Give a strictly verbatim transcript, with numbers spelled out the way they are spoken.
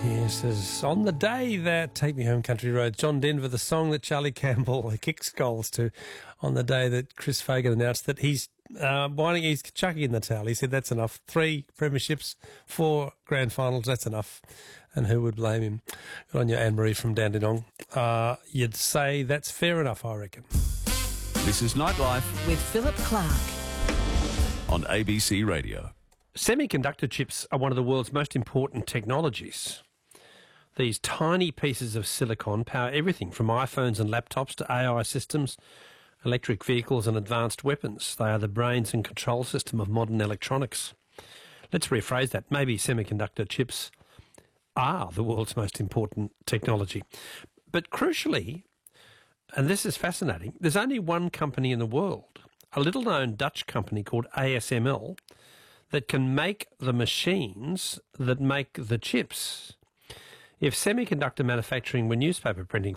Yes, as on the day that Take Me Home Country Road, John Denver, the song that Charlie Campbell kicks goals to, on the day that Chris Fagan announced that he's uh, winding, he's chucking in the towel. He said that's enough. Three premierships, four grand finals, that's enough. And who would blame him? Good on you, Anne-Marie from Dandenong. Uh, you'd say that's fair enough, I reckon. This is Nightlife with Philip Clark on A B C Radio. Semiconductor chips are one of the world's most important technologies. These tiny pieces of silicon power everything from iPhones and laptops to A I systems, electric vehicles and advanced weapons. They are the brains and control system of modern electronics. Let's rephrase that. Maybe semiconductor chips are the world's most important technology. But crucially, and this is fascinating, there's only one company in the world, a little-known Dutch company called A S M L, that can make the machines that make the chips. If semiconductor manufacturing were newspaper printing,